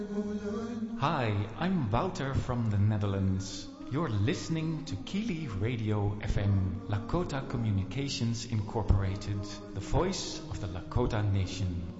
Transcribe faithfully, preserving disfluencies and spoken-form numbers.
Hi, I'm Wouter from the Netherlands. You're listening to Kili Radio F M, Lakota Communications Incorporated, the voice of the Lakota Nation.